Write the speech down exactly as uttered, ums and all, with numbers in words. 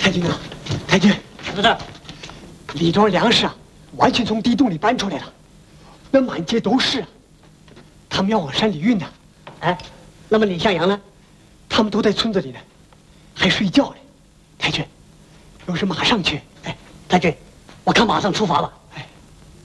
太君呐，太君， 什么事？ 李庄粮食啊，完全从地洞里搬出来了，那满街都是啊。他们要往山里运呢。 哎，那么李向阳呢？ 他们都在村子里呢，还睡觉呢。太君，有事马上去。 哎，太君，我看马上出发吧。